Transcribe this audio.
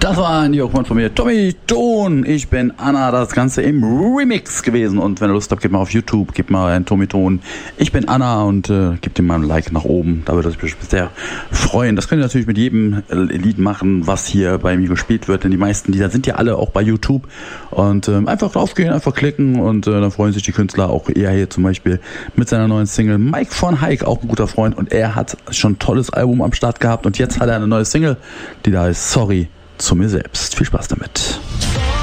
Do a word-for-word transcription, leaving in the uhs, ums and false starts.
Das war ein Jörg von mir, Tommy Ton. Ich bin Anna, das Ganze im Remix gewesen. Und wenn ihr Lust habt, gebt mal auf YouTube, gebt mal einen Tommy Ton. Ich bin Anna und äh, gebt ihm mal ein Like nach oben. Da würde ich mich sehr freuen. Das könnt ihr natürlich mit jedem äh, Lied machen, was hier bei mir gespielt wird. Denn die meisten Lieder sind ja alle auch bei YouTube. Und äh, einfach draufgehen, einfach klicken und äh, dann freuen sich die Künstler. Auch er hier zum Beispiel mit seiner neuen Single. Mike von Heik, auch ein guter Freund. Und er hat schon ein tolles Album am Start gehabt. Und jetzt hat er eine neue Single, die da heißt Sorry zu mir selbst. Viel Spaß damit.